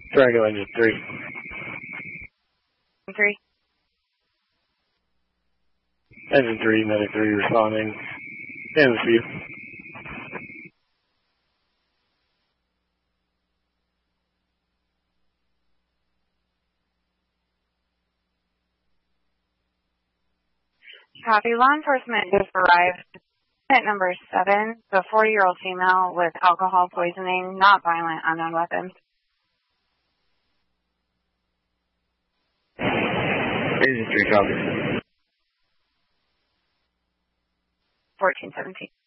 Triangle Engine 3. 3. Engine 3, Medic 3 responding. And with you. Copy. Law enforcement just arrived at number 7, the 40-year-old female with alcohol poisoning, not violent, unknown weapons. Engine 3, copy. 1417.